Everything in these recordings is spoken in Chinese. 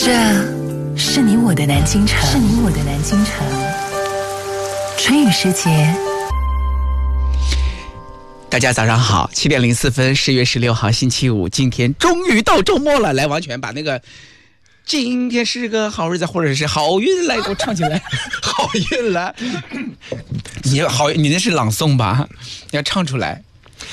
这是你我的南京城，是你我的南京城。春雨时节， 大家早上好，7点04分，10月16号星期五，今天终于到周末了。来，王权把那个今天是个好日子，或者是好运来，给我唱起来。好运来，你那是朗诵吧？你要唱出来。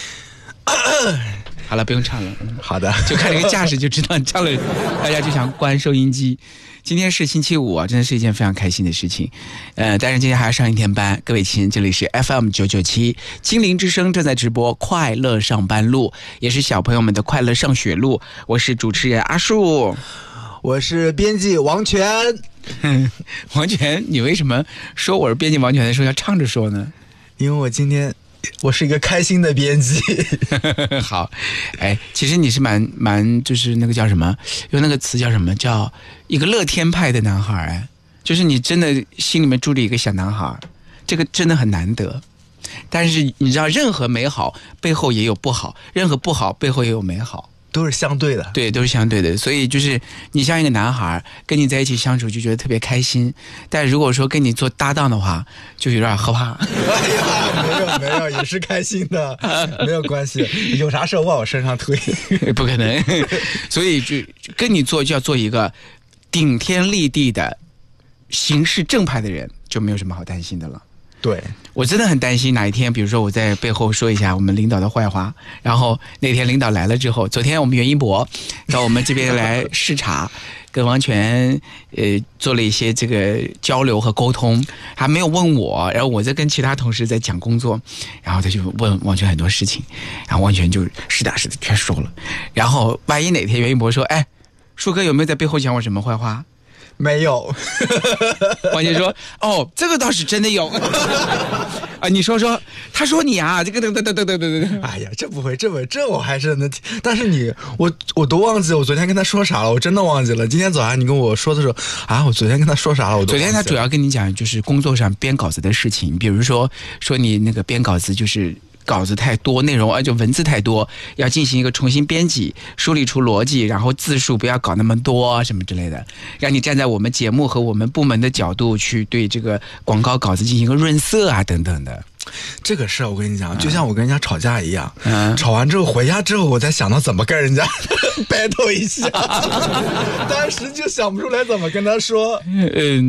好了，不用唱了。 好的， 就看这个架势就知道你唱了，大家就想关收音机。今天是星期五啊，真的是一件非常开心的事情。但是今天还要上一天班。各位亲，这里是 FM997金陵之声正在直播快乐上班路，也是小朋友们的快乐上学路。我是主持人阿树， 我是编辑王权。 王权，你为什么说我是编辑王权的时候要唱着说呢？ 因为我是一个开心的编辑。 好，其实你是蛮就是那个叫什么，用那个词叫什么，叫一个乐天派的男孩。就是你真的心里面住着一个小男孩，这个真的很难得。但是你知道，任何美好背后也有不好，任何不好背后也有美好， 都是相对的。 对，都是相对的。所以就是你像一个男孩，跟你在一起相处就觉得特别开心，但如果说跟你做搭档的话，就有点害怕。 没有，也是开心的，没有关系。有啥事往我身上推？ 不可能。所以就跟你做就要做一个顶天立地的行事正派的人，就没有什么好担心的了。 对， 我真的很担心哪一天，比如说我在背后说一下我们领导的坏话，然后那天领导来了之后，昨天我们袁一博到我们这边来视察，跟王权做了一些这个交流和沟通，还没有问我，然后我在跟其他同事在讲工作，然后他就问王权很多事情，然后王权就是打是的全说了，然后万一哪天袁一博说，树哥有没有在背后讲我什么坏话？ 没有。 王权说：“哦，这个倒是真的有。啊，你说，他说你啊，这个等。 哎呀，这不会，这我还是能听。但是我都忘记我昨天跟他说啥了，我真的忘记了。今天早上你跟我说的时候啊，我昨天跟他说啥了，我都忘记了。 昨天他主要跟你讲就是工作上编稿子的事情，比如说你那个编稿子就是稿子太多，内容就文字太多，要进行一个重新编辑，梳理出逻辑，然后字数不要搞那么多什么之类的，让你站在我们节目和我们部门的角度去对这个广告稿子进行一个润色啊等等的。 这个事我跟你讲，就像我跟人家吵架一样，吵完之后回家之后，我才想到怎么跟人家battle 一下，当时就想不出来怎么跟他说。